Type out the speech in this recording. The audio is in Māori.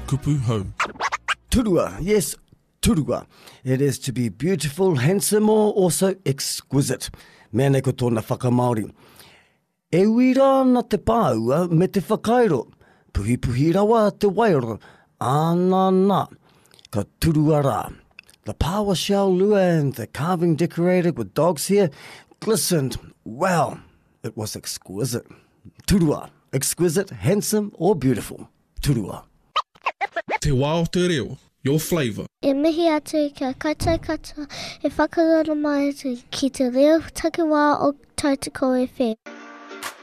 kupu hau. Turua, yes, turua. It is to be beautiful, handsome, or also exquisite. Mea nei ko tōna whakamaori. E uira na te pāua me te whakairo. Puhi puhi rawa te wairo. Ana na. Ka turua rā. The pawa shell lua and the carving decorated with dog's hair glistened. Wow, it was exquisite. Turua, exquisite, handsome, or beautiful. Turua. Te wā o te reo, your flavour. E mihi atu kia kata, e whakarana mai atu ki te reo takiwā o Tautoko FM.